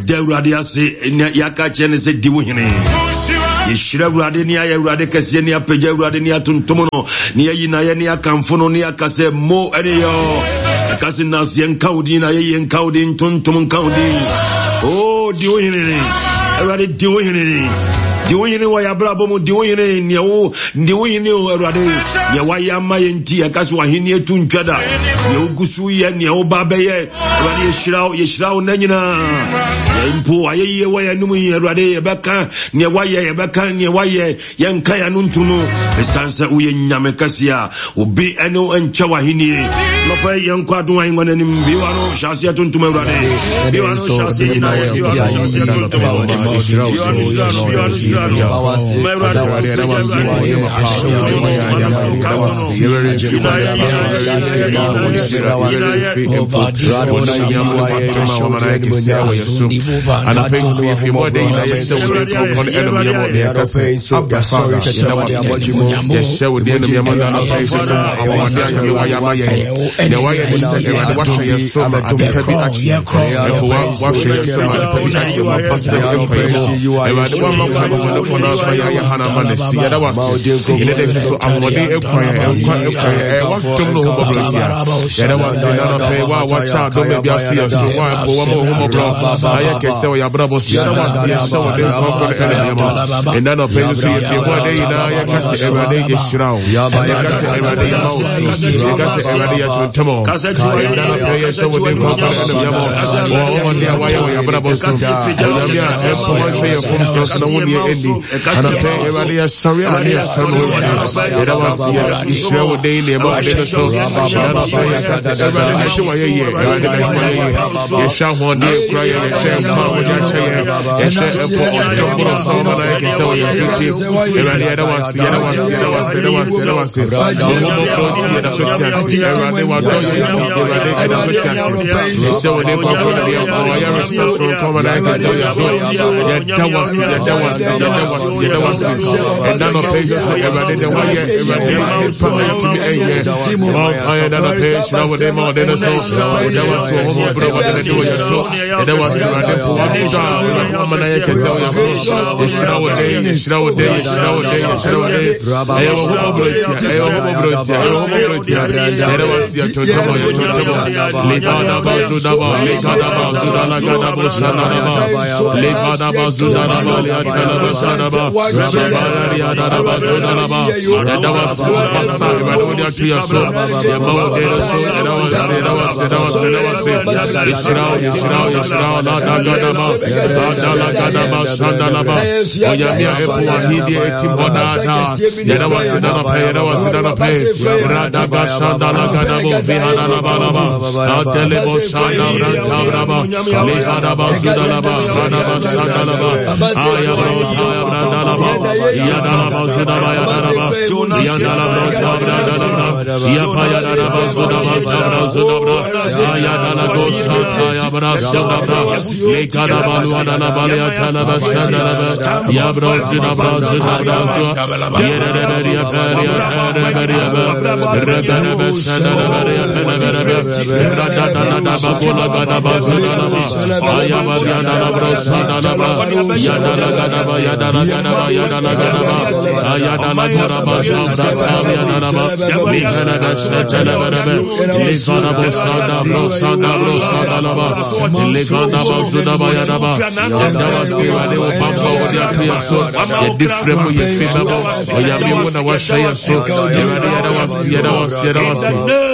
Radia say Yaka Chen is a diwine. Yeshira Radenia Radicas Yenia Peja Radenia Tuntomono, near Yinaya Camfono, near Case Mo Adio, Casinas Yen Caudina, Yen Caudin, Tuntumon Caudin. Oh, diwine. Already diwine. Diwine wa brabo diwine ni o diwine o Awurade ye wa ya mayenti akaso wa henie tuntwada ye ogusu ye ni o babeye Awurade yeshirawo na nyina ye mpo ayeye wa ya numu ye Awurade ye beka ni wa ye beka ni wa ye nka ya nuntuno esansa uye nyame kasia obi eno encha wa henie lofa ye nkwado an ngona nim biwa no shasia tuntum Awurade biwa no shasia ina ye biwa no shasia tuntum Hana Manesi, that was so Amode what Jono Homoplatia. That was the other pay. Watch out, don't maybe I see us. Why, Homo, I can say, Yabrabos, so they conquer the enemy. And none of them see if you want day now, I can say every day is shroud. I can say every day mouse. I can say every day to Tomo. And none of them so they conquer the enemy. Over there, why are Yabrabos? And I pay everybody a sorry, and I son of it was Israel daily about the soul. Everybody has to wear a you shall one day cry and share power, and share a poor jumble of someone like a soul. Everybody was and none of pages so every day to be a year. I had a page now with them on the show. There was so brother than do your show. And there was one woman I can tell you. Shower day. There was the